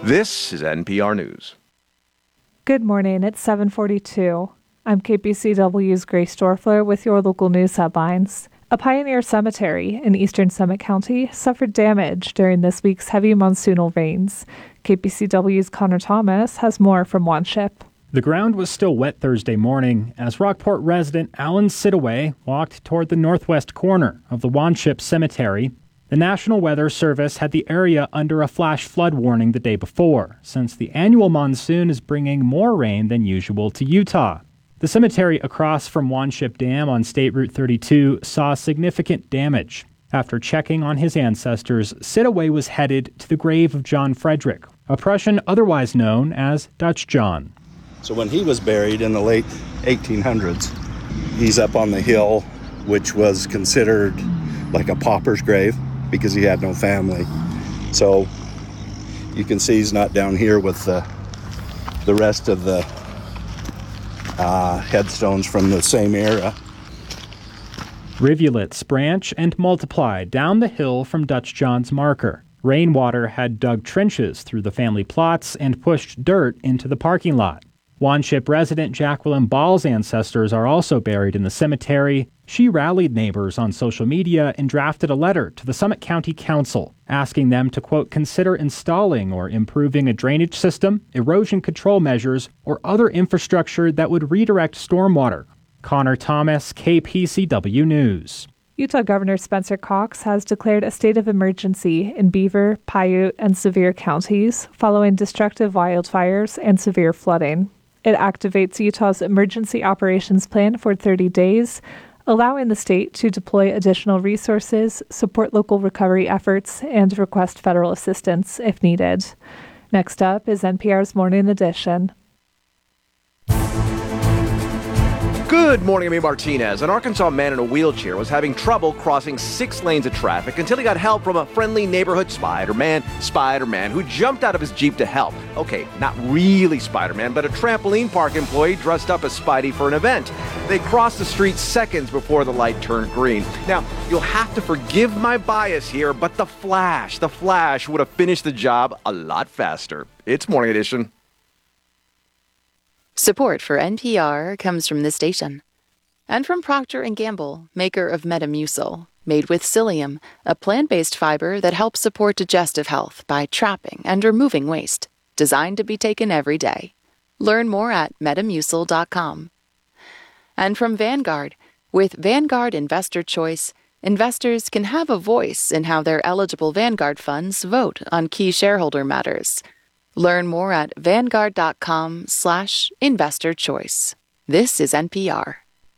This is NPR News. Good morning. It's 7:42. I'm KPCW's Grace Dorfler with your local news headlines. A Pioneer cemetery in eastern Summit County suffered damage during this week's heavy monsoonal rains. KPCW's Connor Thomas has more from Wanship. The ground was still wet Thursday morning as Rockport resident Alan Sidaway walked toward the northwest corner of the Wanship Cemetery. The National Weather Service had the area under a flash flood warning the day before, since the annual monsoon is bringing more rain than usual to Utah. The cemetery across from Wanship Dam on State Route 32 saw significant damage. After checking on his ancestors, Sidaway was headed to the grave of John Frederick, a Prussian otherwise known as Dutch John. So when he was buried in the late 1800s, he's up on the hill, which was considered like a pauper's grave because he had no family. So you can see he's not down here with the rest of the headstones from the same era. Rivulets branch and multiply down the hill from Dutch John's marker. Rainwater had dug trenches through the family plots and pushed dirt into the parking lot. Wanship resident Jacqueline Ball's ancestors are also buried in the cemetery. She rallied neighbors on social media and drafted a letter to the Summit County Council asking them to, quote, consider installing or improving a drainage system, erosion control measures, or other infrastructure that would redirect stormwater. Connor Thomas, KPCW News. Utah Governor Spencer Cox has declared a state of emergency in Beaver, Paiute, and Sevier counties following destructive wildfires and severe flooding. It activates Utah's emergency operations plan for 30 days, allowing the state to deploy additional resources, support local recovery efforts, and request federal assistance if needed. Next up is NPR's Morning Edition. Good morning, I'm Amy Martinez. An Arkansas man in a wheelchair was having trouble crossing 6 lanes of traffic until he got help from a friendly neighborhood Spider-Man who jumped out of his Jeep to help. Okay, not really Spider-Man, but a trampoline park employee dressed up as Spidey for an event. They crossed the street seconds before the light turned green. Now, you'll have to forgive my bias here, but the Flash would have finished the job a lot faster. It's Morning Edition. Support for NPR comes from this station and from Procter & Gamble, maker of Metamucil, made with psyllium, a plant-based fiber that helps support digestive health by trapping and removing waste, designed to be taken every day. Learn more at metamucil.com. And from Vanguard, with Vanguard Investor Choice, investors can have a voice in how their eligible Vanguard funds vote on key shareholder matters. Learn more at Vanguard.com/investorchoice. This is NPR.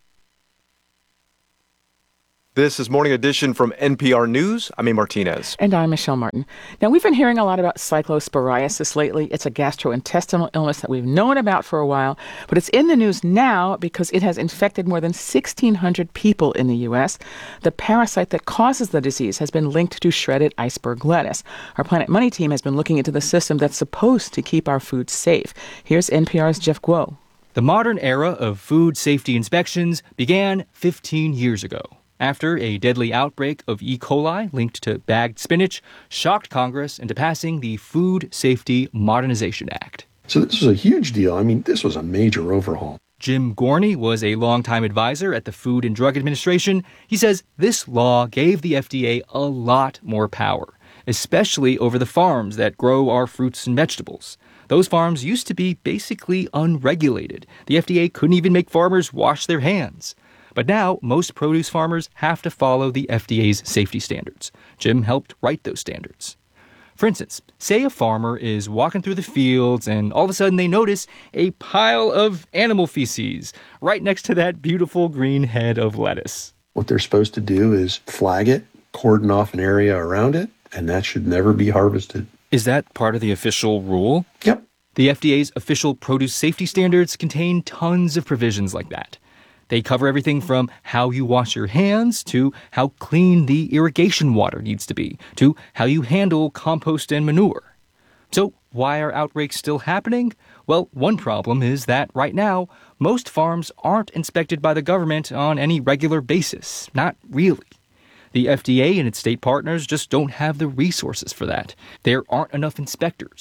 This is Morning Edition from NPR News. I'm Amy Martinez. And I'm Michelle Martin. Now, we've been hearing a lot about cyclosporiasis lately. It's a gastrointestinal illness that we've known about for a while, but it's in the news now because it has infected more than 1,600 people in the U.S. The parasite that causes the disease has been linked to shredded iceberg lettuce. Our Planet Money team has been looking into the system that's supposed to keep our food safe. Here's NPR's Jeff Guo. The modern era of food safety inspections began 15 years ago, after a deadly outbreak of E. coli linked to bagged spinach shocked Congress into passing the Food Safety Modernization Act. So this was a huge deal. I mean, this was a major overhaul. Jim Gorney was a longtime advisor at the Food and Drug Administration. He says this law gave the FDA a lot more power, especially over the farms that grow our fruits and vegetables. Those farms used to be basically unregulated. The FDA couldn't even make farmers wash their hands. But now, most produce farmers have to follow the FDA's safety standards. Jim helped write those standards. For instance, say a farmer is walking through the fields and all of a sudden they notice a pile of animal feces right next to that beautiful green head of lettuce. What they're supposed to do is flag it, cordon off an area around it, and that should never be harvested. Is that part of the official rule? Yep. The FDA's official produce safety standards contain tons of provisions like that. They cover everything from how you wash your hands to how clean the irrigation water needs to be, to how you handle compost and manure. So why are outbreaks still happening? Well, one problem is that right now, most farms aren't inspected by the government on any regular basis. Not really. The FDA and its state partners just don't have the resources for that. There aren't enough inspectors.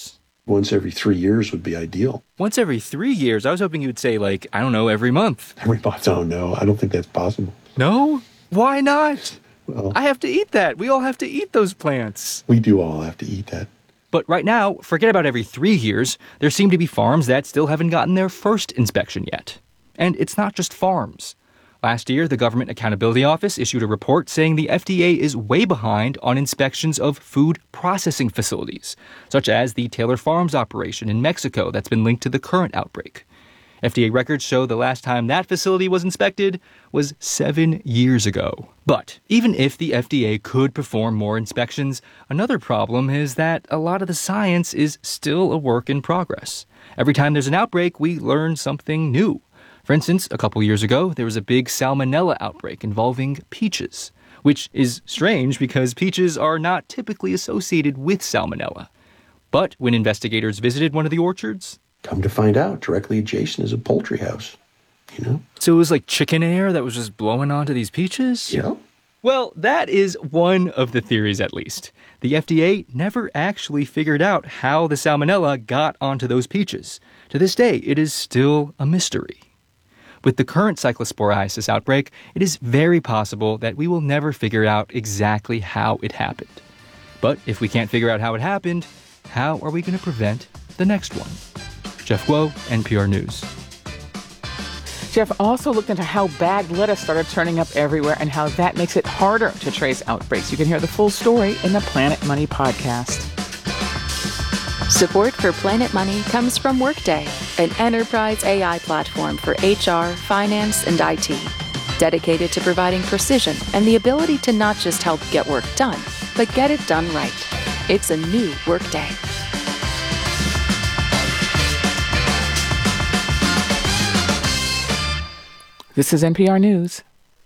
Once every 3 years would be ideal. Once every 3 years? I was hoping you would say, I don't know, every month. Every month? Oh, no. I don't think that's possible. No? Why not? Well, I have to eat that. We all have to eat those plants. we do all have to eat that. But right now, forget about every 3 years. There seem to be farms that still haven't gotten their first inspection yet. And it's not just farms. Last year, the Government Accountability Office issued a report saying the FDA is way behind on inspections of food processing facilities, such as the Taylor Farms operation in Mexico that's been linked to the current outbreak. FDA records show the last time that facility was inspected was 7 years ago. But even if the FDA could perform more inspections, another problem is that a lot of the science is still a work in progress. Every time there's an outbreak, we learn something new. For instance, a couple years ago, there was a big salmonella outbreak involving peaches, which is strange because peaches are not typically associated with salmonella. But when investigators visited one of the orchards, Come to find out, directly adjacent is a poultry house, So it was like chicken air that was just blowing onto these peaches? Yeah. Well, that is one of the theories, at least. The FDA never actually figured out how the salmonella got onto those peaches. To this day, it is still a mystery. With the current cyclosporiasis outbreak, it is very possible that we will never figure out exactly how it happened. But if we can't figure out how it happened, how are we going to prevent the next one? Jeff Guo, NPR News. Jeff also looked into how bag lettuce started turning up everywhere and how that makes it harder to trace outbreaks. You can hear the full story in the Planet Money podcast. Support for Planet Money comes from Workday, an enterprise AI platform for HR, finance, and IT, dedicated to providing precision and the ability to not just help get work done, but get it done right. It's a new Workday. This is NPR News.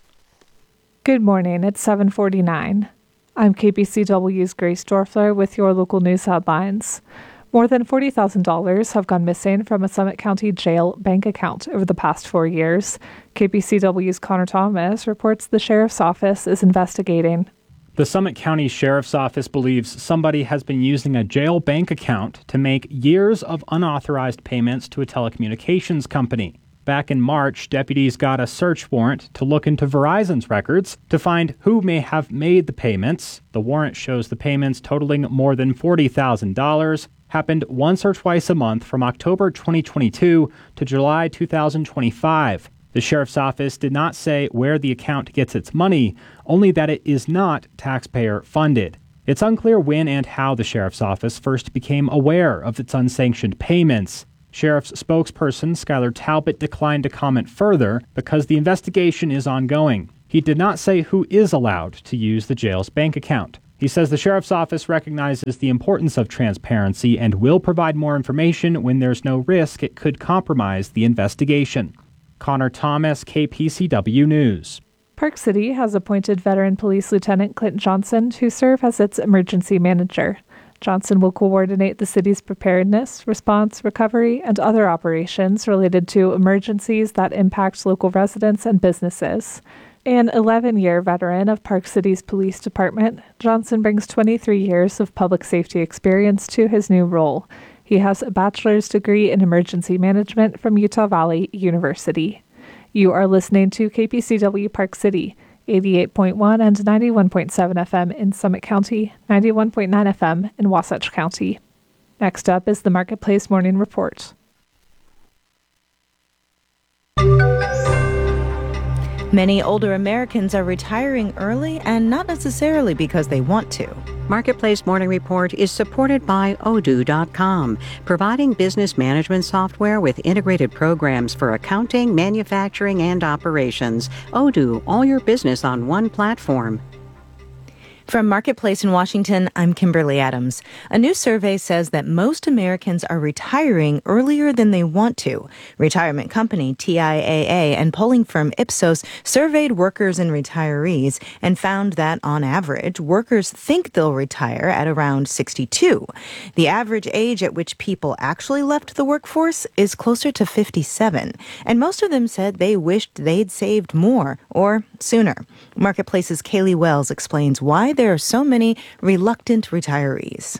Good morning. It's 7:49. I'm KPCW's Grace Dorfler with your local news headlines. More than $40,000 have gone missing from a Summit County jail bank account over the past 4 years. KPCW's Connor Thomas reports the sheriff's office is investigating. The Summit County Sheriff's Office believes somebody has been using a jail bank account to make years of unauthorized payments to a telecommunications company. Back in March, deputies got a search warrant to look into Verizon's records to find who may have made the payments. The warrant shows the payments totaling more than $40,000 happened once or twice a month from October 2022 to July 2025. The sheriff's office did not say where the account gets its money, only that it is not taxpayer funded. It's unclear when and how the sheriff's office first became aware of its unsanctioned payments. Sheriff's spokesperson Skylar Talbot declined to comment further because the investigation is ongoing. He did not say who is allowed to use the jail's bank account. He says the sheriff's office recognizes the importance of transparency and will provide more information when there's no risk it could compromise the investigation. Connor Thomas, KPCW News. Park City has appointed veteran police Lieutenant Clint Johnson to serve as its emergency manager. Johnson will coordinate the city's preparedness, response, recovery, and other operations related to emergencies that impact local residents and businesses. An 11-year veteran of Park City's police department, Johnson brings 23 years of public safety experience to his new role. He has a bachelor's degree in emergency management from Utah Valley University. You are listening to KPCW Park City, 88.1 and 91.7 FM in Summit County, 91.9 FM in Wasatch County. Next up is the Marketplace Morning Report. Many older Americans are retiring early and not necessarily because they want to. Marketplace Morning Report is supported by Odoo.com, providing business management software with integrated programs for accounting, manufacturing, and operations. Odoo, all your business on one platform. From Marketplace in Washington, I'm Kimberly Adams. A new survey says that most Americans are retiring earlier than they want to. Retirement company TIAA and polling firm Ipsos surveyed workers and retirees and found that, on average, workers think they'll retire at around 62. The average age at which people actually left the workforce is closer to 57, and most of them said they wished they'd saved more or sooner. Marketplace's Kaylee Wells explains why there are so many reluctant retirees.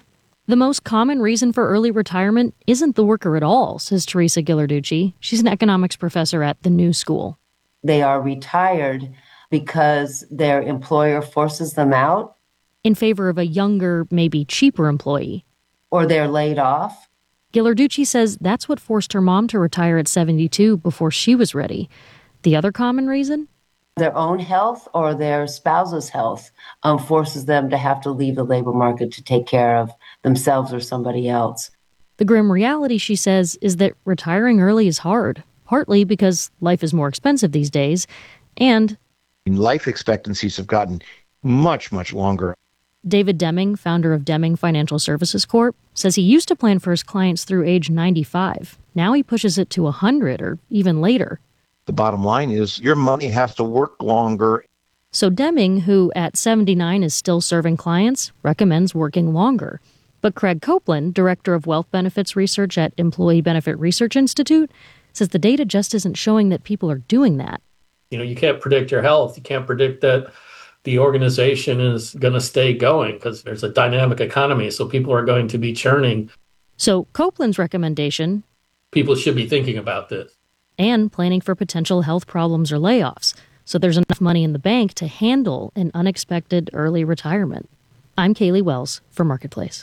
The most common reason for early retirement isn't the worker at all, says Teresa Ghilarducci. She's an economics professor at the New School. They are retired because their employer forces them out. In favor of a younger, maybe cheaper employee. Or they're laid off. Ghilarducci says that's what forced her mom to retire at 72 before she was ready. The other common reason? Their own health or their spouse's health forces them to have to leave the labor market to take care of themselves or somebody else. The grim reality, she says, is that retiring early is hard, partly because life is more expensive these days, and life expectancies have gotten much, much longer. David Deming, founder of Deming Financial Services Corp., says he used to plan for his clients through age 95. Now he pushes it to 100 or even later. The bottom line is your money has to work longer. So Deming, who at 79 is still serving clients, recommends working longer. But Craig Copeland, director of wealth benefits research at Employee Benefit Research Institute, says the data just isn't showing that people are doing that. You can't predict your health. You can't predict that the organization is going to stay going because there's a dynamic economy, so people are going to be churning. So Copeland's recommendation, people should be thinking about this. And planning for potential health problems or layoffs, so there's enough money in the bank to handle an unexpected early retirement. I'm Kaylee Wells for Marketplace.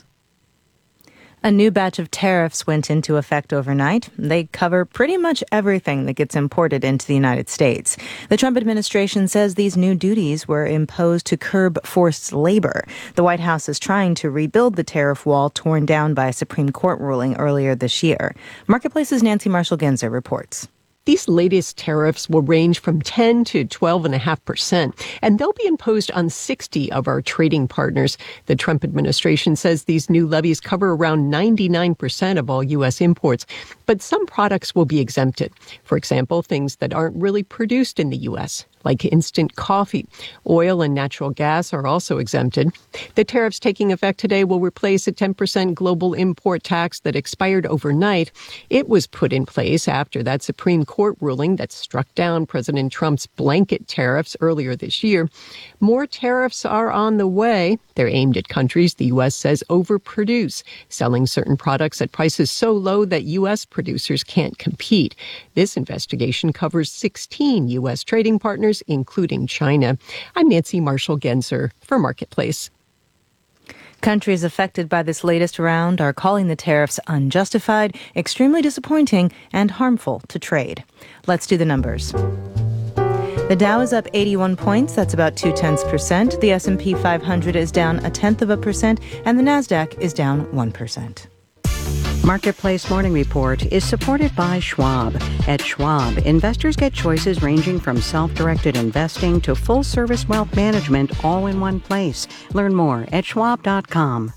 A new batch of tariffs went into effect overnight. They cover pretty much everything that gets imported into the United States. The Trump administration says these new duties were imposed to curb forced labor. The White House is trying to rebuild the tariff wall torn down by a Supreme Court ruling earlier this year. Marketplace's Nancy Marshall-Genzer reports. These latest tariffs will range from 10 to 12.5%, and they'll be imposed on 60 of our trading partners. The Trump administration says these new levies cover around 99% of all U.S. imports, but some products will be exempted. For example, things that aren't really produced in the U.S., like instant coffee. Oil and natural gas are also exempted. The tariffs taking effect today will replace a 10% global import tax that expired overnight. It was put in place after that Supreme Court ruling that struck down President Trump's blanket tariffs earlier this year. More tariffs are on the way. They're aimed at countries the U.S. says overproduce, selling certain products at prices so low that U.S. producers can't compete. This investigation covers 16 U.S. trading partners, including China. I'm Nancy Marshall-Genzer for Marketplace. Countries affected by this latest round are calling the tariffs unjustified, extremely disappointing, and harmful to trade. Let's do the numbers. The Dow is up 81 points, that's about 0.2%. The S&P 500 is down 0.1%, and the Nasdaq is down 1%. Marketplace Morning Report is supported by Schwab. At Schwab, investors get choices ranging from self-directed investing to full-service wealth management all in one place. Learn more at schwab.com.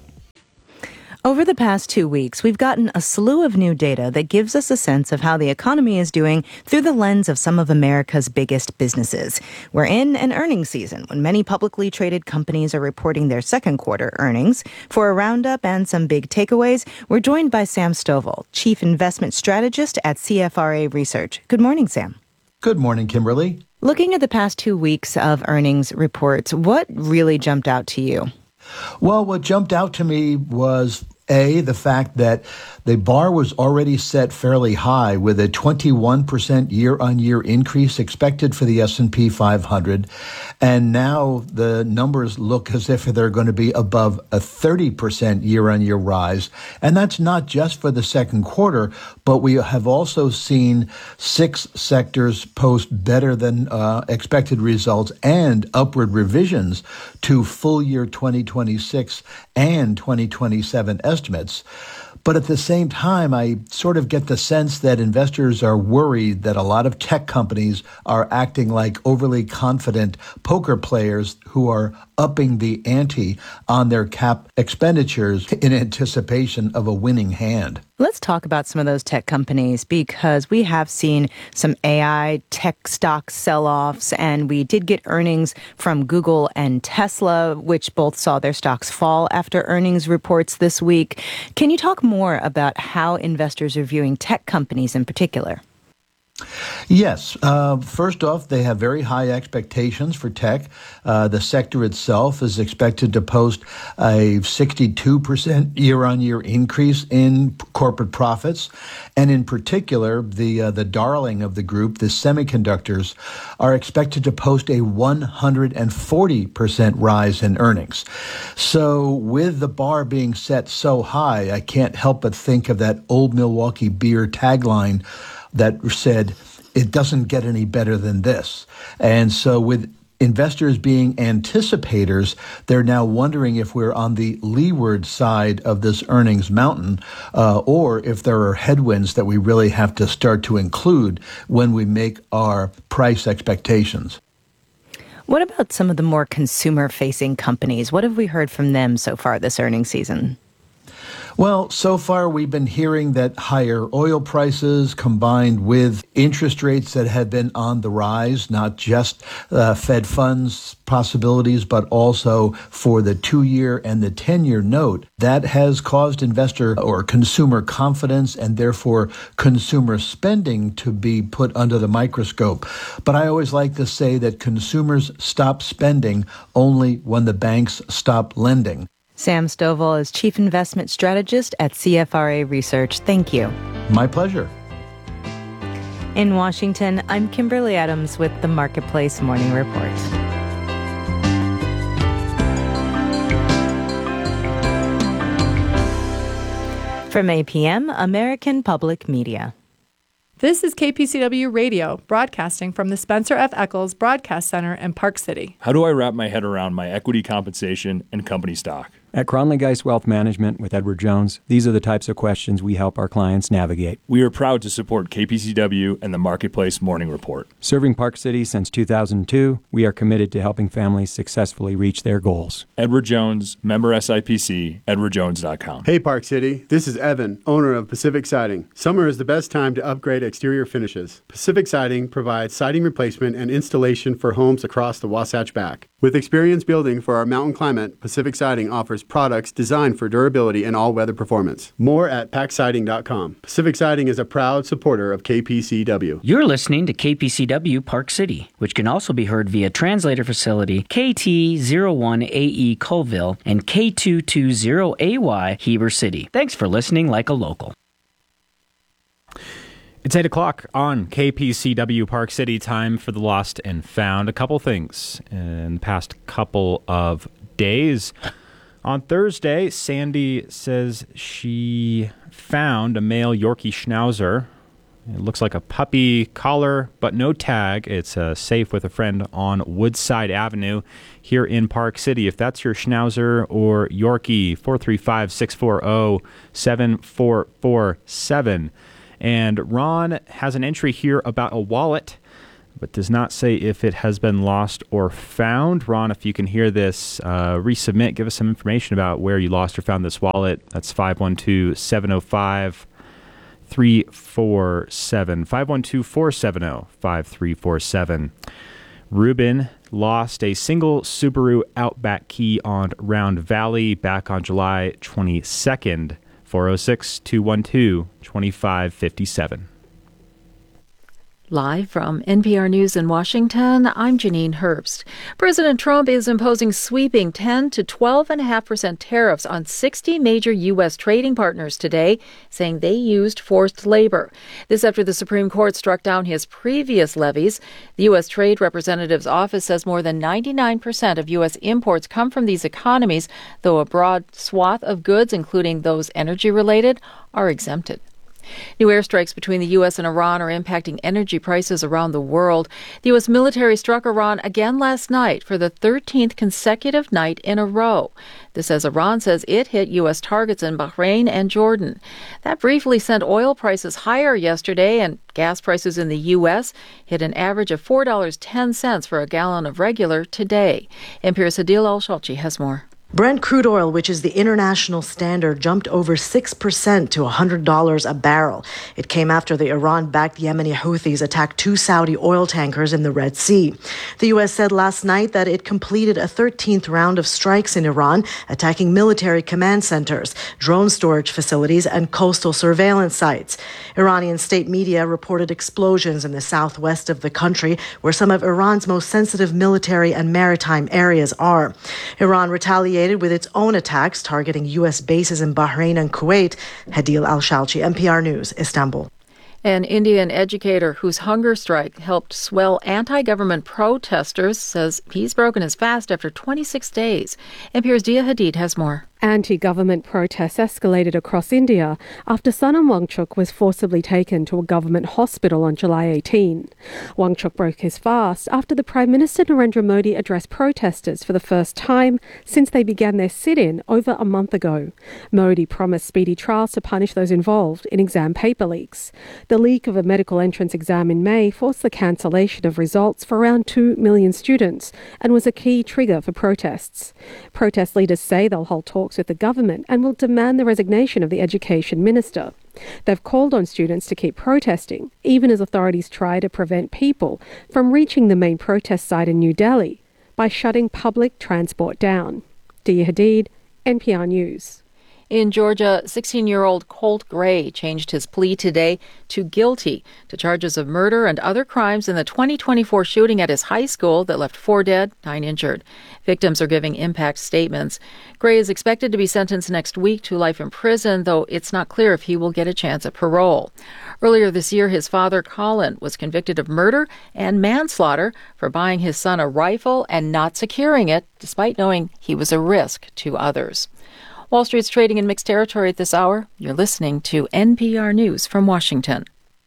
Over the past 2 weeks, we've gotten a slew of new data that gives us a sense of how the economy is doing through the lens of some of America's biggest businesses. We're in an earnings season when many publicly traded companies are reporting their second quarter earnings. For a roundup and some big takeaways, we're joined by Sam Stovall, Chief Investment Strategist at CFRA Research. Good morning, Sam. Good morning, Kimberly. Looking at the past 2 weeks of earnings reports, what really jumped out to you? Well, what jumped out to me was the fact that the bar was already set fairly high with a 21% year-on-year increase expected for the S&P 500. And now the numbers look as if they're going to be above a 30% year-on-year rise. And that's not just for the second quarter, but we have also seen 6 sectors post better than expected results and upward revisions to full year 2026 and 2027 estimates. But at the same time, I sort of get the sense that investors are worried that a lot of tech companies are acting like overly confident poker players who are upping the ante on their cap expenditures in anticipation of a winning hand. Let's talk about some of those tech companies because we have seen some AI tech stock sell-offs, and we did get earnings from Google and Tesla, which both saw their stocks fall after earnings reports this week. Can you talk more about how investors are viewing tech companies in particular? Yes. First off, they have very high expectations for tech. The sector itself is expected to post a 62% year-on-year increase in corporate profits. And in particular, the darling of the group, the semiconductors, are expected to post a 140% rise in earnings. So with the bar being set so high, I can't help but think of that old Milwaukee beer tagline that said, it doesn't get any better than this. And so with investors being anticipators, they're now wondering if we're on the leeward side of this earnings mountain, or if there are headwinds that we really have to start to include when we make our price expectations. What about some of the more consumer-facing companies? What have we heard from them so far this earnings season? Well, so far we've been hearing that higher oil prices combined with interest rates that have been on the rise, not just Fed funds possibilities, but also for the 2-year and the 10-year note, that has caused investor or consumer confidence and therefore consumer spending to be put under the microscope. But I always like to say that consumers stop spending only when the banks stop lending. Sam Stovall is Chief Investment Strategist at CFRA Research. Thank you. My pleasure. In Washington, I'm Kimberly Adams with the Marketplace Morning Report. From APM, American Public Media. This is KPCW Radio, broadcasting from the Spencer F. Eccles Broadcast Center in Park City. How do I wrap my head around my equity compensation and company stock? At Cronley Geist Wealth Management with Edward Jones, these are the types of questions we help our clients navigate. We are proud to support KPCW and the Marketplace Morning Report. Serving Park City since 2002, we are committed to helping families successfully reach their goals. Edward Jones, member SIPC, edwardjones.com. Hey Park City, this is Evan, owner of Pacific Siding. Summer is the best time to upgrade exterior finishes. Pacific Siding provides siding replacement and installation for homes across the Wasatch Back. With experience building for our mountain climate, Pacific Siding offers products designed for durability and all-weather performance. More at packsiding.com. Pacific Siding is a proud supporter of KPCW. You're listening to KPCW Park City, which can also be heard via translator facility KT01AE Colville and K220AY Heber City. Thanks for listening like a local. It's 8 o'clock on KPCW Park City. Time for the Lost and Found. A couple things in the past couple of days. On Thursday, Sandy says she found a male Yorkie Schnauzer. It looks like a puppy collar, but no tag. It's safe with a friend on Woodside Avenue here in Park City. If that's your Schnauzer or Yorkie, 435-640-7447. And Ron has an entry here about a wallet, but does not say if it has been lost or found. Ron, if you can hear this, resubmit. Give us some information about where you lost or found this wallet. That's 512-705-3347. 512-470-5347. Ruben lost a single Subaru Outback key on Round Valley back on July 22nd. 406-212-2557. Live from NPR News in Washington, I'm Janine Herbst. President Trump is imposing sweeping 10 to 12.5% tariffs on 60 major U.S. trading partners today, saying they used forced labor. This after the Supreme Court struck down his previous levies. The U.S. Trade Representative's office says more than 99% of U.S. imports come from these economies, though a broad swath of goods, including those energy-related, are exempted. New airstrikes between the U.S. and Iran are impacting energy prices around the world. The U.S. military struck Iran again last night for the 13th consecutive night in a row. This as Iran says it hit U.S. targets in Bahrain and Jordan. That briefly sent oil prices higher yesterday, and gas prices in the U.S. hit an average of $4.10 for a gallon of regular today. NPR's Adil Al-Shalchi has more. Brent crude oil, which is the international standard, jumped over 6% to $100 a barrel. It came after the Iran-backed Yemeni Houthis attacked 2 Saudi oil tankers in the Red Sea. The U.S. said last night that it completed a 13th round of strikes in Iran, attacking military command centers, drone storage facilities, and coastal surveillance sites. Iranian state media reported explosions in the southwest of the country, where some of Iran's most sensitive military and maritime areas are. Iran retaliated with its own attacks targeting U.S. bases in Bahrain and Kuwait. Hadil Al-Shalchi, NPR News, Istanbul. An Indian educator whose hunger strike helped swell anti-government protesters says he's broken his fast after 26 days. NPR's Dia Hadid has more. Anti-government protests escalated across India after Sonam Wangchuk was forcibly taken to a government hospital on July 18. Wangchuk broke his fast after the Prime Minister Narendra Modi addressed protesters for the first time since they began their sit-in over a month ago. Modi promised speedy trials to punish those involved in exam paper leaks. The leak of a medical entrance exam in May forced the cancellation of results for around 2 million students and was a key trigger for protests. Protest leaders say they'll hold talks with the government and will demand the resignation of the education minister. They've called on students to keep protesting, even as authorities try to prevent people from reaching the main protest site in New Delhi by shutting public transport down. Dia Hadid, NPR News. In Georgia, 16-year-old Colt Gray changed his plea today to guilty to charges of murder and other crimes in the 2024 shooting at his high school that left 4 dead, 9 injured. Victims are giving impact statements. Gray is expected to be sentenced next week to life in prison, though it's not clear if he will get a chance at parole. Earlier this year, his father, Colin, was convicted of murder and manslaughter for buying his son a rifle and not securing it, despite knowing he was a risk to others. Wall Street's trading in mixed territory at this hour. You're listening to NPR News from Washington.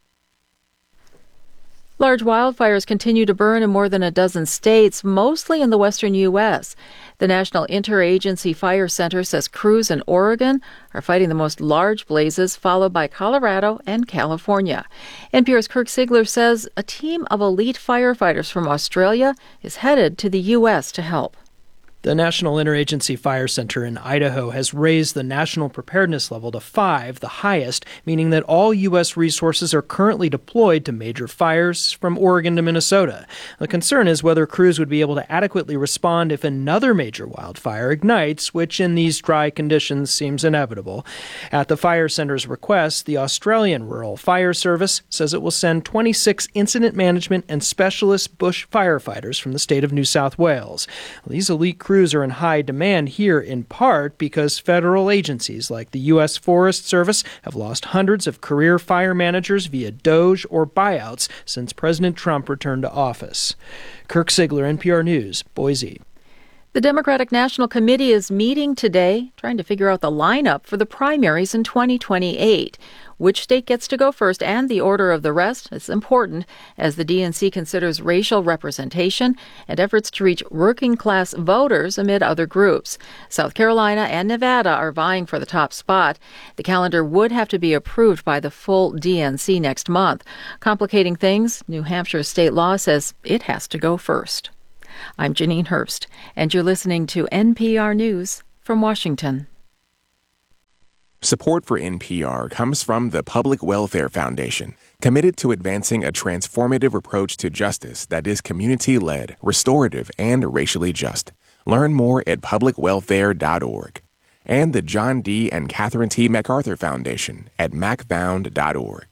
Large wildfires continue to burn in more than a dozen states, mostly in the western U.S. The National Interagency Fire Center says crews in Oregon are fighting the most large blazes, followed by Colorado and California. NPR's Kirk Siegler says a team of elite firefighters from Australia is headed to the U.S. to help. The National Interagency Fire Center in Idaho has raised the national preparedness level to 5, the highest, meaning that all U.S. resources are currently deployed to major fires from Oregon to Minnesota. The concern is whether crews would be able to adequately respond if another major wildfire ignites, which in these dry conditions seems inevitable. At the fire center's request, the Australian Rural Fire Service says it will send 26 incident management and specialist bush firefighters from the state of New South Wales. These elite crews are in high demand here in part because federal agencies like the U.S. Forest Service have lost hundreds of career fire managers via DOGE or buyouts since President Trump returned to office. Kirk Siegler, NPR News, Boise. The Democratic National Committee is meeting today, trying to figure out the lineup for the primaries in 2028. Which state gets to go first and the order of the rest is important as the DNC considers racial representation and efforts to reach working-class voters amid other groups. South Carolina and Nevada are vying for the top spot. The calendar would have to be approved by the full DNC next month. Complicating things, New Hampshire state law says it has to go first. I'm Janine Herbst, and you're listening to NPR News from Washington. Support for NPR comes from the Public Welfare Foundation, committed to advancing a transformative approach to justice that is community-led, restorative, and racially just. Learn more at publicwelfare.org. And the John D. and Catherine T. MacArthur Foundation at macfound.org.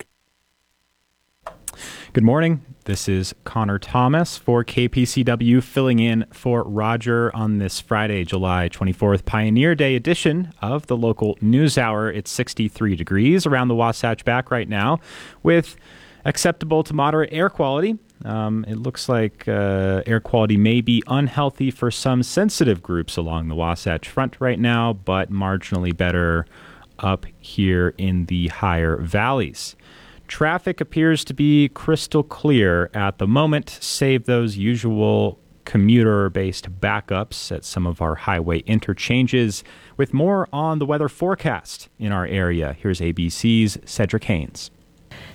Good morning. This is Connor Thomas for KPCW, filling in for Roger on this Friday, July 24th, Pioneer Day edition of the local news hour. It's 63 degrees around the Wasatch Back right now with acceptable to moderate air quality. It looks like air quality may be unhealthy for some sensitive groups along the Wasatch Front right now, but marginally better up here in the higher valleys. Traffic appears to be crystal clear at the moment, save those usual commuter-based backups at some of our highway interchanges. With more on the weather forecast in our area, here's ABC's Cedric Haynes.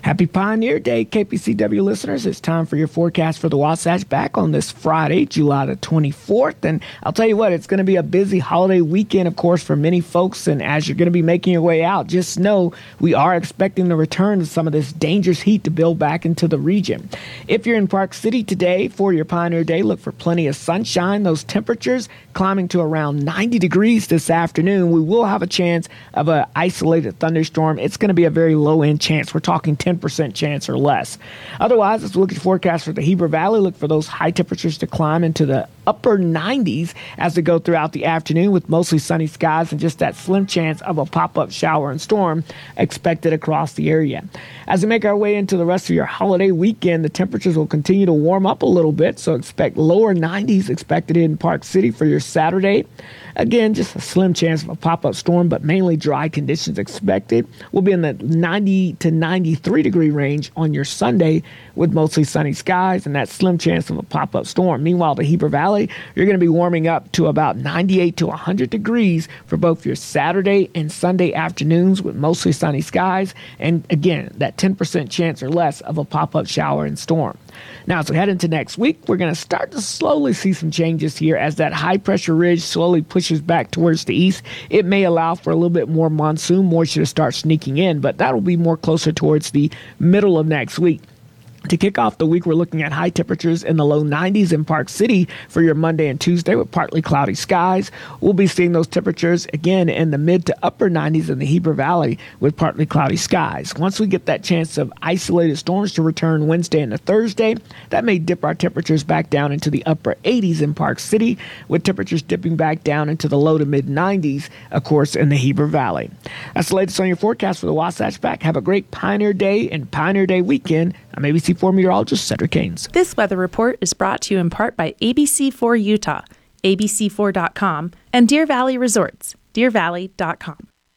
Happy Pioneer Day, KPCW listeners. It's time for your forecast for the Wasatch back on this Friday, July the 24th. And I'll tell you what, it's going to be a busy holiday weekend, of course, for many folks. And as you're going to be making your way out, just know we are expecting the return of some of this dangerous heat to build back into the region. If you're in Park City today for your Pioneer Day, look for plenty of sunshine. Those temperatures climbing to around 90 degrees this afternoon. We will have a chance of an isolated thunderstorm. It's going to be a very low-end chance. We're talking 10% chance or less. Otherwise, let's look at the forecast for the Heber Valley. Look for those high temperatures to climb into the upper 90s as we go throughout the afternoon with mostly sunny skies and just that slim chance of a pop-up shower and storm expected across the area. As we make our way into the rest of your holiday weekend, the temperatures will continue to warm up a little bit, so expect lower 90s expected in Park City for your Saturday. Again, just a slim chance of a pop-up storm, but mainly dry conditions expected. We'll be in the 90 to 93 degree range on your Sunday with mostly sunny skies and that slim chance of a pop-up storm. Meanwhile, the Heber Valley, you're going to be warming up to about 98 to 100 degrees for both your Saturday and Sunday afternoons with mostly sunny skies. And again, that 10% chance or less of a pop-up shower and storm. Now, as we head into next week, we're going to start to slowly see some changes here as that high-pressure ridge slowly pushes back towards the east. It may allow for a little bit more monsoon moisture to start sneaking in, but that'll be more closer towards the middle of next week. To kick off the week, we're looking at high temperatures in the low 90s in Park City for your Monday and Tuesday with partly cloudy skies. We'll be seeing those temperatures again in the mid to upper 90s in the Heber Valley with partly cloudy skies. Once we get that chance of isolated storms to return Wednesday and Thursday, that may dip our temperatures back down into the upper 80s in Park City with temperatures dipping back down into the low to mid 90s, of course, in the Heber Valley. That's the latest on your forecast for the Wasatch back. Have a great Pioneer Day and Pioneer Day weekend. I'm ABC4 meteorologist Cedric Haynes. This weather report is brought to you in part by ABC4 Utah, ABC4.com, and Deer Valley Resorts, DeerValley.com.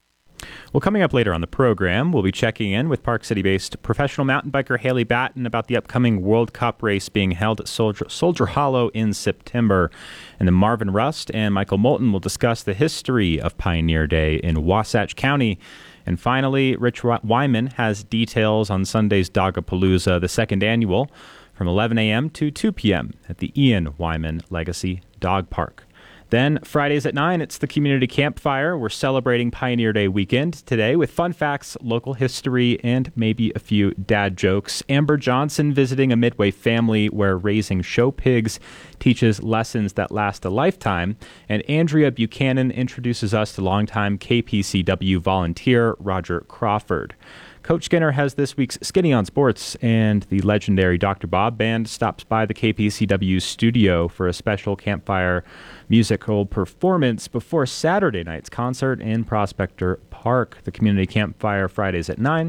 Well, coming up later on the program, we'll be checking in with Park City-based professional mountain biker Haley Batten about the upcoming World Cup race being held at Soldier Hollow in September. And then Marvin Rust and Michael Moulton will discuss the history of Pioneer Day in Wasatch County. And finally, Rich Wyman has details on Sunday's Dogapalooza, the second annual, from 11 a.m. to 2 p.m. at the Ian Wyman Legacy Dog Park. Then Fridays at 9, it's the Community Campfire. We're celebrating Pioneer Day weekend today with fun facts, local history, and maybe a few dad jokes. Amber Johnson visiting a Midway family where raising show pigs teaches lessons that last a lifetime. And Andrea Buchanan introduces us to longtime KPCW volunteer Roger Crawford. Coach Skinner has this week's Skinny on Sports, and the legendary Dr. Bob Band stops by the KPCW studio for a special campfire musical performance before Saturday night's concert in Prospector Park. The Community Campfire Fridays at 9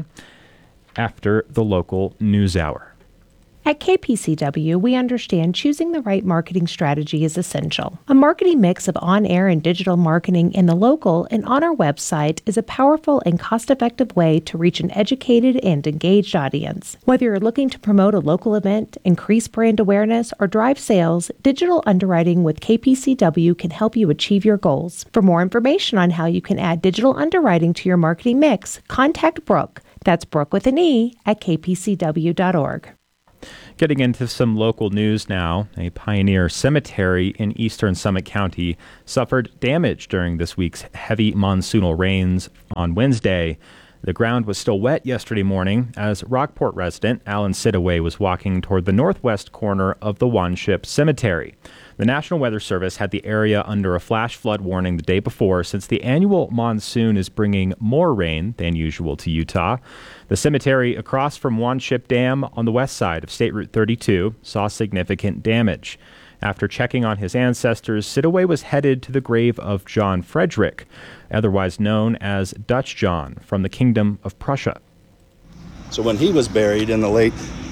after the local news hour. At KPCW, we understand choosing the right marketing strategy is essential. A marketing mix of on-air and digital marketing in the local and on our website is a powerful and cost-effective way to reach an educated and engaged audience. Whether you're looking to promote a local event, increase brand awareness, or drive sales, digital underwriting with KPCW can help you achieve your goals. For more information on how you can add digital underwriting to your marketing mix, contact Brooke. That's Brooke with an E at kpcw.org. Getting into some local news now, a Pioneer cemetery in eastern Summit County suffered damage during this week's heavy monsoonal rains on Wednesday. The ground was still wet yesterday morning as Rockport resident Alan Sidaway was walking toward the northwest corner of the Wanship Cemetery. The National Weather Service had the area under a flash flood warning the day before since the annual monsoon is bringing more rain than usual to Utah. The cemetery across from Wanship Dam on the west side of State Route 32 saw significant damage. After checking on his ancestors, Sidaway was headed to the grave of John Frederick, otherwise known as Dutch John, from the Kingdom of Prussia. So when he was buried in the late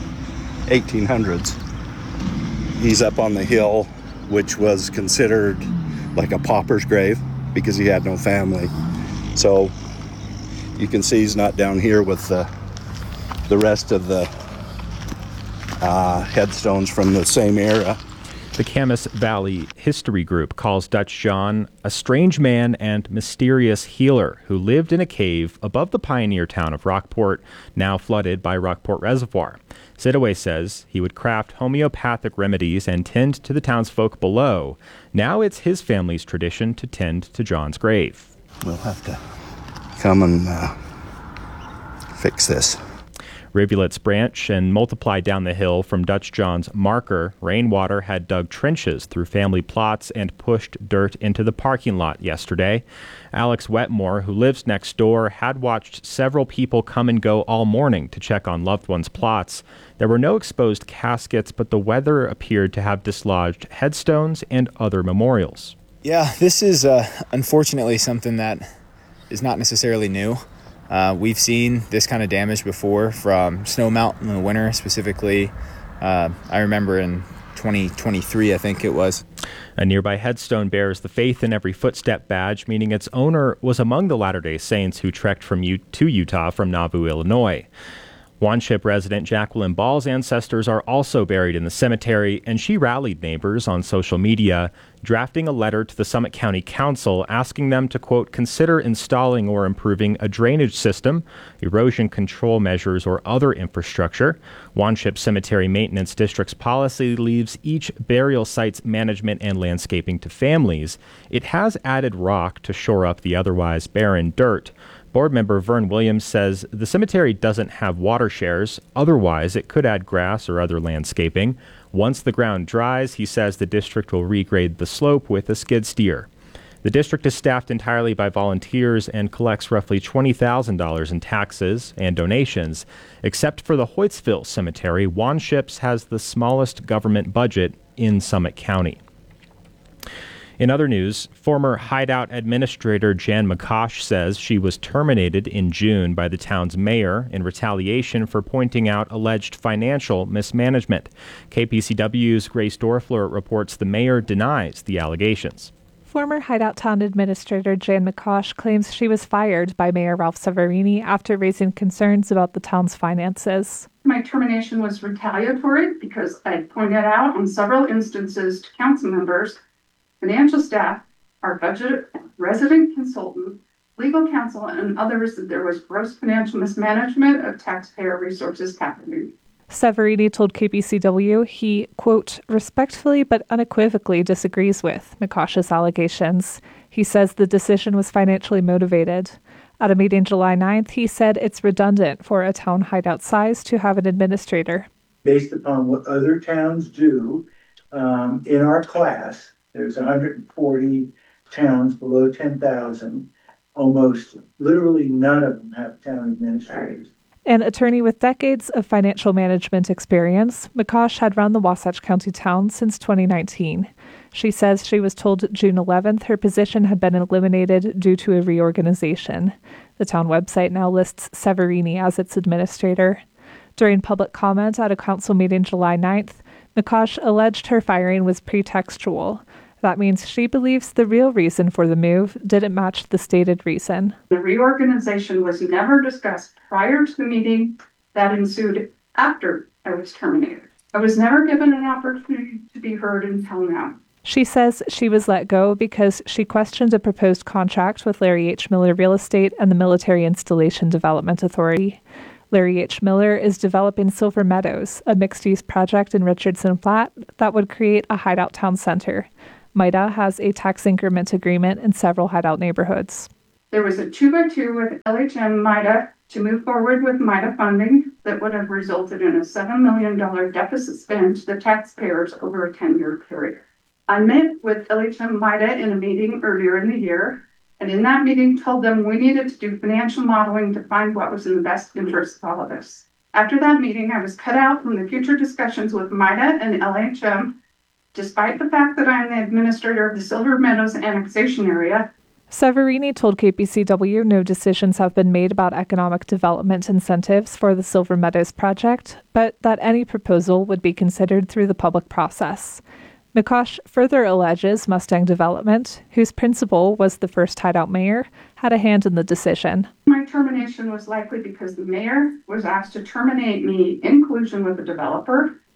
1800s, he's up on the hill, which was considered like a pauper's grave because he had no family. So you can see he's not down here with the rest of the headstones from the same era. The Camas Valley History Group calls Dutch John a strange man and mysterious healer who lived in a cave above the pioneer town of Rockport, now flooded by Rockport Reservoir. Sidaway says he would craft homeopathic remedies and tend to the townsfolk below. Now it's his family's tradition to tend to John's grave. We'll have to come and fix this. Rivulets branch and multiply down the hill from Dutch John's marker. Rainwater had dug trenches through family plots and pushed dirt into the parking lot yesterday. Alex Wetmore, who lives next door, had watched several people come and go all morning to check on loved ones' plots. There were no exposed caskets, but the weather appeared to have dislodged headstones and other memorials. Yeah, this is unfortunately something that is not necessarily new. We've seen this kind of damage before from snow melt in the winter, specifically. I remember in 2023, I think it was. A nearby headstone bears the Faith in Every Footstep badge, meaning its owner was among the Latter-day Saints who trekked to Utah from Nauvoo, Illinois. Wanship resident Jacqueline Ball's ancestors are also buried in the cemetery, and she rallied neighbors on social media, drafting a letter to the Summit County Council asking them to, quote, consider installing or improving a drainage system, erosion control measures, or other infrastructure. Wanship Cemetery Maintenance District's policy leaves each burial site's management and landscaping to families. It has added rock to shore up the otherwise barren dirt. Board member Vern Williams says the cemetery doesn't have water shares. Otherwise, it could add grass or other landscaping. Once the ground dries, he says the district will regrade the slope with a skid steer. The district is staffed entirely by volunteers and collects roughly $20,000 in taxes and donations. Except for the Hoytsville Cemetery, Wanships has the smallest government budget in Summit County. In other news, former Hideout Administrator Jan McCosh says she was terminated in June by the town's mayor in retaliation for pointing out alleged financial mismanagement. KPCW's Grace Dorfler reports the mayor denies the allegations. Former Hideout Town Administrator Jan McCosh claims she was fired by Mayor Ralph Severini after raising concerns about the town's finances. My termination was retaliatory because I pointed out on several instances to council members, financial staff, our budget, resident consultant, legal counsel, and others that there was gross financial mismanagement of taxpayer resources happening. Severini told KPCW he, quote, respectfully but unequivocally disagrees with McCosh's allegations. He says the decision was financially motivated. At a meeting July 9th, he said it's redundant for a town hideout size to have an administrator. Based upon what other towns do in our class, there's 140 towns below 10,000. Almost literally none of them have town administrators. An attorney with decades of financial management experience, McCosh had run the Wasatch County town since 2019. She says she was told June 11th her position had been eliminated due to a reorganization. The town website now lists Severini as its administrator. During public comment at a council meeting July 9th, McCosh alleged her firing was pretextual. That means she believes the real reason for the move didn't match the stated reason. The reorganization was never discussed prior to the meeting that ensued after I was terminated. I was never given an opportunity to be heard until now. She says she was let go because she questioned a proposed contract with Larry H. Miller Real Estate and the Military Installation Development Authority. Larry H. Miller is developing Silver Meadows, a mixed-use project in Richardson Flat that would create a hideout town center. MIDA has a tax increment agreement in several hideout neighborhoods. There was a 2x2 with LHM MIDA to move forward with MIDA funding that would have resulted in a $7 million deficit spend to the taxpayers over a 10-year period. I met with LHM MIDA in a meeting earlier in the year, and in that meeting told them we needed to do financial modeling to find what was in the best interest of all of us. After that meeting, I was cut out from the future discussions with MIDA and LHM, despite the fact that I am the administrator of the Silver Meadows annexation area. Severini told KPCW no decisions have been made about economic development incentives for the Silver Meadows project, but that any proposal would be considered through the public process. McCosh further alleges Mustang Development, whose principal was the first hideout mayor, had a hand in the decision. My termination was likely because the mayor was asked to terminate me in collusion with the developer.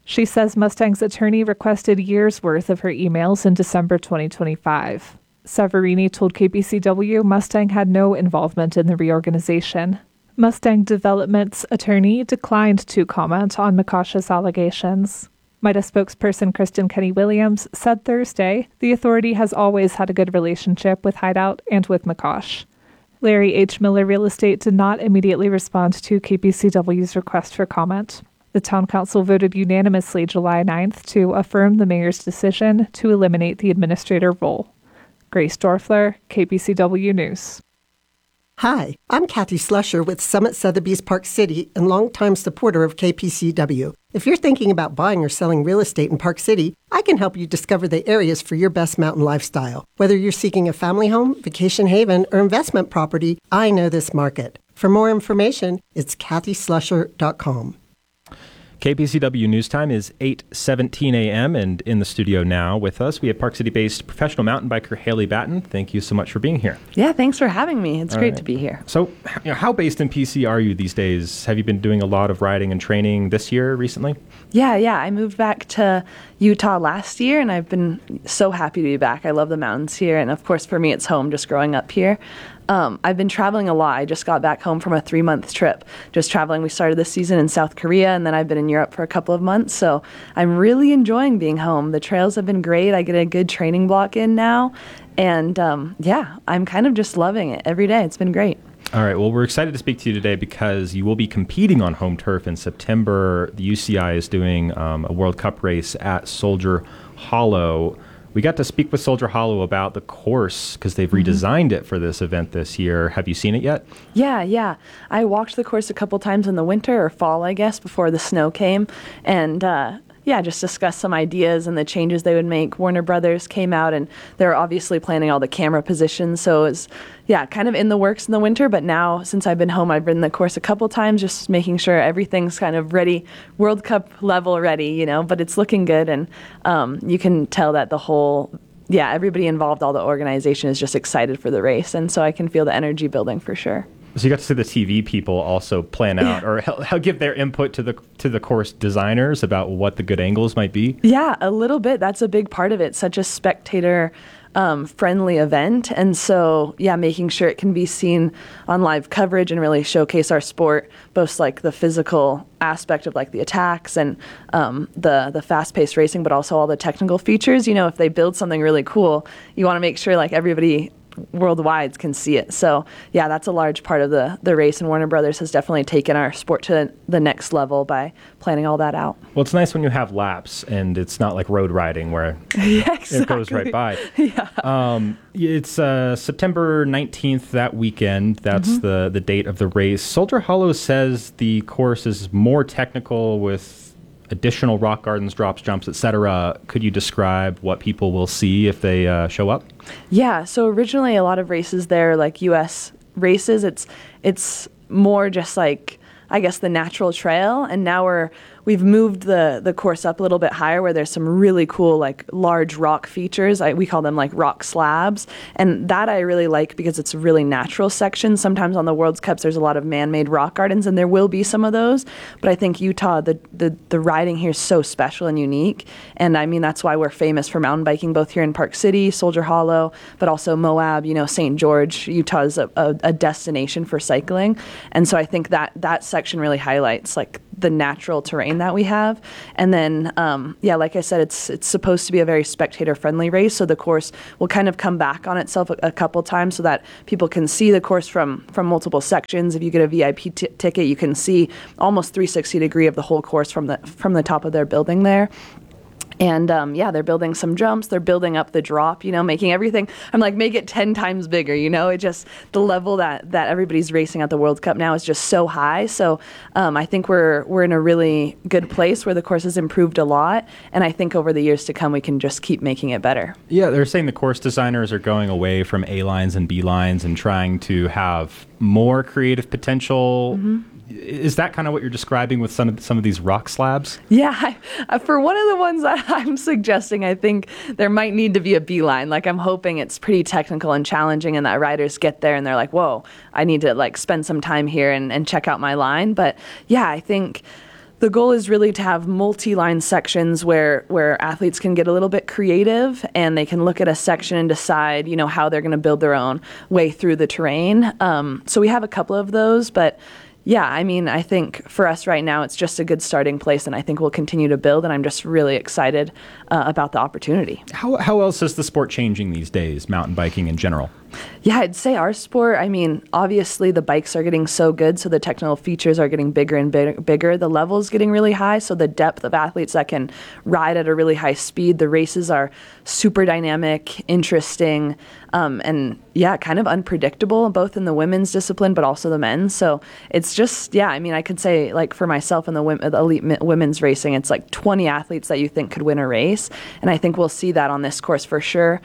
She says Mustang's attorney requested years' worth of her emails in December 2025. Severini told KPCW Mustang had no involvement in the reorganization. Mustang Development's attorney declined to comment on McCosh's allegations. MIDA spokesperson Kristen Kenny-Williams said Thursday the authority has always had a good relationship with Hideout and with McCosh. Larry H. Miller Real Estate did not immediately respond to KPCW's request for comment. The town council voted unanimously July 9th to affirm the mayor's decision to eliminate the administrator role. Grace Dorfler, KPCW News. Hi, I'm Kathy Slusher with Summit Sotheby's Park City and longtime supporter of KPCW. If you're thinking about buying or selling real estate in Park City, I can help you discover the areas for your best mountain lifestyle. Whether you're seeking a family home, vacation haven, or investment property, I know this market. For more information, it's kathyslusher.com. KPCW News Time is 8:17 a.m. and in the studio now with us, we have Park City-based professional mountain biker Haley Batten. Thank you so much for being here. Yeah, thanks for having me. It's great to be here. So, how based in PC are you these days? Have you been doing a lot of riding and training this year recently? Yeah. I moved back to Utah last year, and I've been so happy to be back. I love the mountains here, and of course, for me, it's home just growing up here. I've been traveling a lot. I just got back home from a 3-month trip. Just traveling. We started this season in South Korea, and then I've been in Europe for a couple of months. So I'm really enjoying being home. The trails have been great. I get a good training block in now. And I'm kind of just loving it every day. It's been great. All right. Well, we're excited to speak to you today because you will be competing on home turf in September. The UCI is doing a World Cup race at Soldier Hollow. We got to speak with Soldier Hollow about the course because they've redesigned it for this event this year. Have you seen it yet? Yeah. I walked the course a couple times in the winter or fall, I guess, before the snow came. And just discussed some ideas and the changes they would make. Warner Brothers came out and they're obviously planning all the camera positions. So it's, kind of in the works in the winter. But now, since I've been home, I've ridden the course a couple times, just making sure everything's kind of ready, World Cup level ready, but it's looking good. And you can tell that the whole, everybody involved, all the organization is just excited for the race. And so I can feel the energy building for sure. So you got to see the TV people also plan out or give their input to the course designers about what the good angles might be? Yeah, a little bit. That's a big part of it. Such a spectator friendly event. And so, making sure it can be seen on live coverage and really showcase our sport, both like the physical aspect of like the attacks and the fast-paced racing, but also all the technical features. If they build something really cool, you want to make sure like everybody worldwide can see it. So that's a large part of the race, and Warner Brothers has definitely taken our sport to the next level by planning all that out. Well, it's nice when you have laps and it's not like road riding where it goes right by. It's September 19th that weekend. That's the date of the race. Soldier Hollow says the course is more technical with additional rock gardens, drops, jumps, etc. Could you describe what people will see if they show up? Yeah, so originally a lot of races there, like U.S. races, it's more just like, I guess, the natural trail, and now we've moved the course up a little bit higher where there's some really cool like large rock features. We call them like rock slabs, and that I really like because it's a really natural section. Sometimes on the World Cups there's a lot of man-made rock gardens, and there will be some of those, but I think Utah, the riding here is so special and unique, and I mean that's why we're famous for mountain biking both here in Park City, Soldier Hollow, but also Moab, St. George. Utah is a destination for cycling, and so I think that section really highlights like the natural terrain that we have. And then, like I said, it's supposed to be a very spectator-friendly race, so the course will kind of come back on itself a couple times so that people can see the course from multiple sections. If you get a VIP ticket, you can see almost 360 degree of the whole course from the top of their building there. And they're building some jumps. They're building up the drop, making everything. I'm like, make it 10 times bigger, It just, the level that everybody's racing at the World Cup now is just so high. So I think we're in a really good place where the course has improved a lot. And I think over the years to come, we can just keep making it better. Yeah, they're saying the course designers are going away from A lines and B lines and trying to have more creative potential. Is that kind of what you're describing with some of these rock slabs? Yeah, for one of the ones that I'm suggesting, I think there might need to be a beeline. Like I'm hoping it's pretty technical and challenging, and that riders get there and they're like, "Whoa, I need to like spend some time here and check out my line." But I think The goal is really to have multi-line sections where athletes can get a little bit creative and they can look at a section and decide, how they're going to build their own way through the terrain. So we have a couple of those, but yeah, I think for us right now, it's just a good starting place, and I think we'll continue to build, and I'm just really excited about the opportunity. How else is the sport changing these days, mountain biking in general? Yeah, I'd say our sport, obviously the bikes are getting so good, so the technical features are getting bigger and bigger. The level's getting really high, so the depth of athletes that can ride at a really high speed. The races are super dynamic, interesting, and kind of unpredictable, both in the women's discipline, but also the men's. So it's just, I could say, like, for myself in the elite women's racing, it's like 20 athletes that you think could win a race, and I think we'll see that on this course for sure.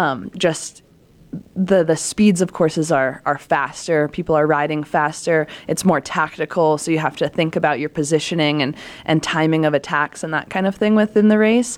The speeds of courses are faster. People are riding faster. It's more tactical, so you have to think about your positioning and timing of attacks and that kind of thing within the race.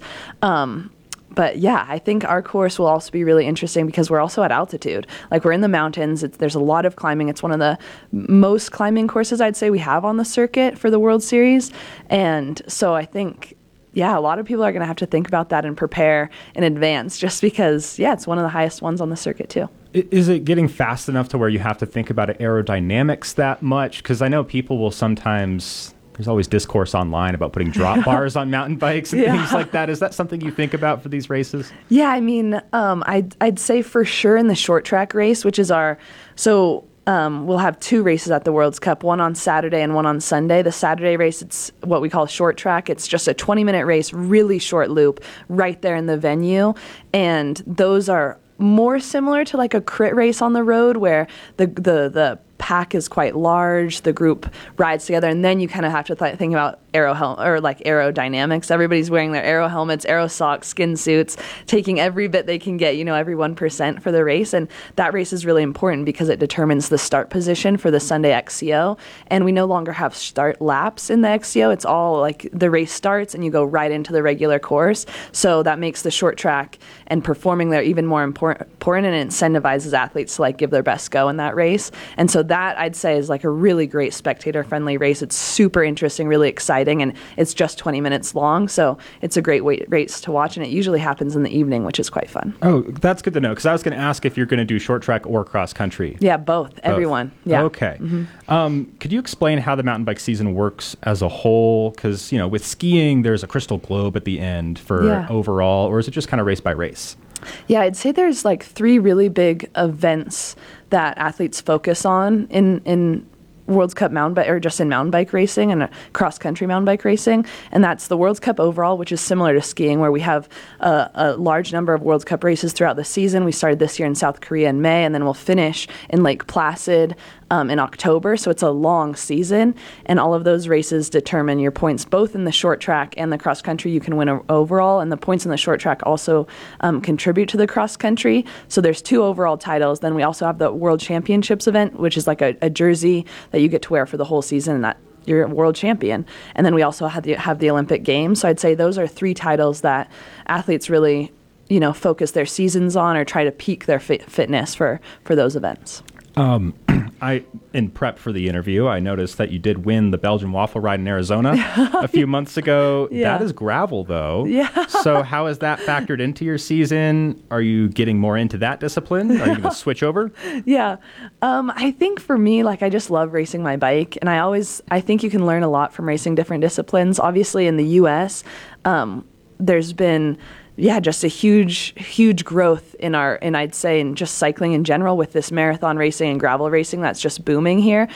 But yeah, I think our course will also be really interesting because we're also at altitude. Like, we're in the mountains. There's a lot of climbing. It's one of the most climbing courses I'd say we have on the circuit for the World Series. And so I think, a lot of people are going to have to think about that and prepare in advance just because, it's one of the highest ones on the circuit too. Is it getting fast enough to where you have to think about aerodynamics that much? Because I know people will sometimes, there's always discourse online about putting drop bars on mountain bikes and things like that. Is that something you think about for these races? Yeah, I'd say for sure in the short track race, which is we'll have two races at the World's Cup, one on Saturday and one on Sunday. The Saturday race, it's what we call short track. It's just a 20-minute race, really short loop, right there in the venue. And those are more similar to like a crit race on the road where the pack is quite large, the group rides together, and then you kind of have to think about aerodynamics. Everybody's wearing their aero helmets, aero socks, skin suits, taking every bit they can get, every 1% for the race. And that race is really important because it determines the start position for the Sunday XCO. And we no longer have start laps in the XCO. It's all like the race starts and you go right into the regular course. So that makes the short track and performing there even more important, and it incentivizes athletes to give their best go in that race. And so that, I'd say, is a really great spectator-friendly race. It's super interesting, really exciting, and it's just 20 minutes long, so it's a great race to watch, and it usually happens in the evening, which is quite fun. Oh, that's good to know, because I was going to ask if you're going to do short track or cross country. Yeah, both. Everyone. Yeah. Okay. Mm-hmm. Could you explain how the mountain bike season works as a whole? Because, with skiing, there's a crystal globe at the end for overall, or is it just kind of race by race? Yeah, I'd say there's three really big events that athletes focus on in World's Cup mountain bike, or just in mountain bike racing and cross country mountain bike racing. And that's the World's Cup overall, which is similar to skiing, where we have a large number of World's Cup races throughout the season. We started this year in South Korea in May, and then we'll finish in Lake Placid in October. So it's a long season, and all of those races determine your points, both in the short track and the cross country. You can win overall, and the points in the short track also contribute to the cross country. So there's 2 overall titles. Then we also have the World Championships event, which is like a jersey that you get to wear for the whole season, and that you're a world champion. And then we also have the Olympic Games. So I'd say those are 3 titles that athletes really focus their seasons on, or try to peak their fitness for those events. In prep for the interview, I noticed that you did win the Belgian waffle ride in Arizona a few months ago. Yeah. That is gravel, though. Yeah. So how has that factored into your season? Are you getting more into that discipline? Are you going to switch over? Yeah. I think for me, I just love racing my bike, and I think you can learn a lot from racing different disciplines. Obviously, in the U.S., there's been just a huge growth in I'd say in just cycling in general, with this marathon racing and gravel racing that's just booming here.